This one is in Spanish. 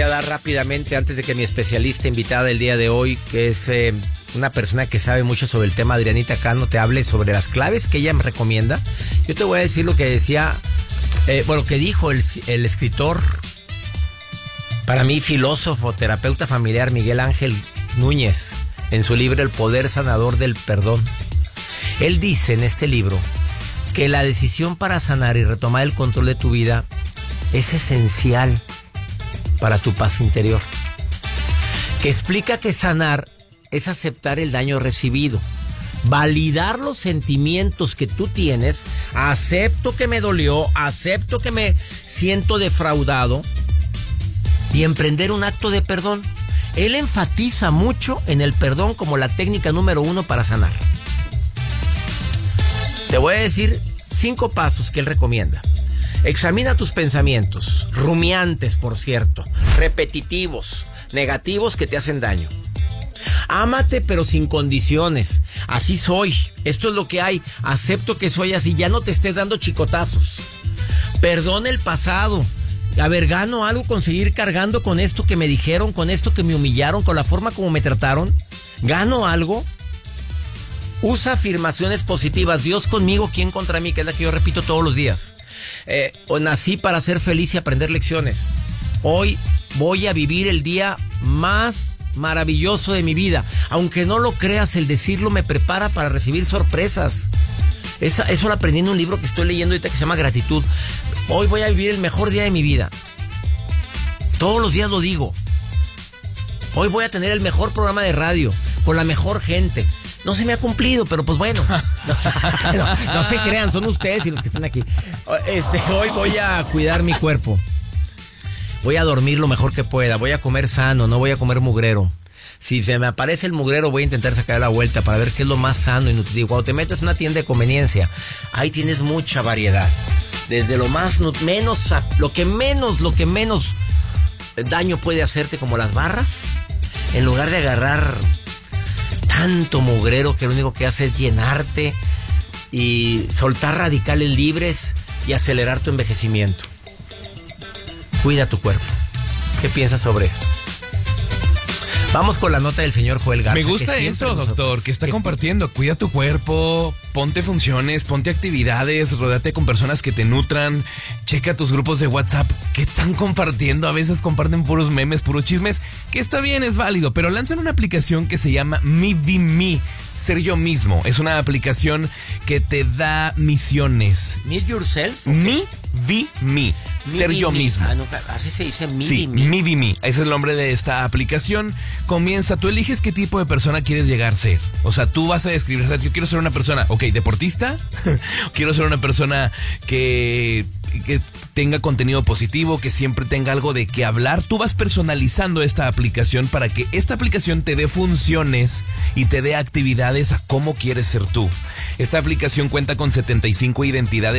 dar rápidamente antes de que mi especialista invitada el día de hoy, que es una persona que sabe mucho sobre el tema, Adrianita Cano, te hable sobre las claves que ella me recomienda. Yo te voy a decir lo que decía, que dijo el escritor, para mí filósofo, terapeuta familiar, Miguel Ángel Núñez, en su libro El Poder Sanador del Perdón. Él dice en este libro que la decisión para sanar y retomar el control de tu vida es esencial para tu paz interior. Que explica que sanar es aceptar el daño recibido, validar los sentimientos que tú tienes. Acepto que me dolió, acepto que me siento defraudado y emprender un acto de perdón. Él enfatiza mucho en el perdón como la técnica número 1 para sanar. Te voy a decir 5 pasos que él recomienda. Examina tus pensamientos, rumiantes, por cierto, repetitivos, negativos que te hacen daño. Ámate pero sin condiciones. Así soy, esto es lo que hay, acepto que soy así, ya no te estés dando chicotazos. Perdona el pasado. A ver, ¿gano algo con seguir cargando con esto que me dijeron, con esto que me humillaron, con la forma como me trataron? ¿Gano algo? Usa afirmaciones positivas. Dios conmigo, ¿quién contra mí? Que es la que yo repito todos los días. Nací para ser feliz y aprender lecciones. Hoy voy a vivir el día más maravilloso de mi vida. Aunque no lo creas, el decirlo me prepara para recibir sorpresas. Eso lo aprendí en un libro que estoy leyendo ahorita que se llama Gratitud. Hoy voy a vivir el mejor día de mi vida. Todos los días lo digo. Hoy voy a tener el mejor programa de radio, con la mejor gente. No se me ha cumplido, pero pues bueno. No se crean, son ustedes y los que están aquí. Hoy voy a cuidar mi cuerpo. Voy a dormir lo mejor que pueda. Voy a comer sano, no voy a comer mugrero. Si se me aparece el mugrero, voy a intentar sacar la vuelta para ver qué es lo más sano y nutritivo. Cuando te metes en una tienda de conveniencia, ahí tienes mucha variedad. Desde lo más menos, lo que menos daño puede hacerte, como las barras, en lugar de agarrar tanto mugrero que lo único que hace es llenarte y soltar radicales libres y acelerar tu envejecimiento. Cuida tu cuerpo. ¿Qué piensas sobre esto? Vamos con la nota del señor Joel Garza. Me gusta eso, doctor, que está compartiendo. Cuida tu cuerpo, ponte funciones, ponte actividades, rodéate con personas que te nutran. Checa tus grupos de WhatsApp que están compartiendo. A veces comparten puros memes, puros chismes, que está bien, es válido, pero lanzan una aplicación que se llama Me Be Me, ser yo mismo. Es una aplicación que te da misiones. Meet yourself. Okay. Me Be Me, ser yo mismo. Así se dice, Me Sí, Be Me. Me Be Me, ese es el nombre de esta aplicación. Comienza, tú eliges qué tipo de persona quieres llegar a ser. O sea, tú vas a describir, o sea, yo quiero ser una persona, deportista. Quiero ser una persona que tenga contenido positivo, que siempre tenga algo de qué hablar. Tú vas personalizando esta aplicación para que esta aplicación te dé funciones y te dé actividades a cómo quieres ser tú. Esta aplicación cuenta con 75 identidades